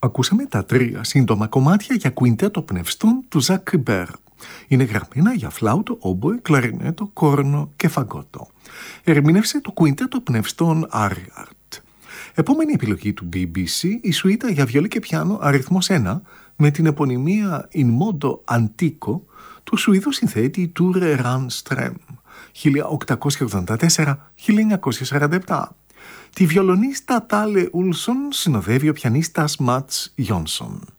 Ακούσαμε τα 3 σύντομα κομμάτια για κουιντέτο πνευστών του Ζακ Γκιμπέρ. Είναι γραμμένα για φλάουτο, όμποε, κλαρινέτο, κόρνο και φαγκότο. Ερμήνευσε το κουιντέτο πνευστών Άριαρτ. Επόμενη επιλογή του BBC, η σουίτα για βιολί και πιάνο αριθμός 1, με την επωνυμία In Modo Antico του Σουηδού συνθέτη Ture Randström, 1884-1947. Τη βιολονίστα Τάλε Ούλσον συνοδεύει ο πιανίστας Ματς Γιόνσον.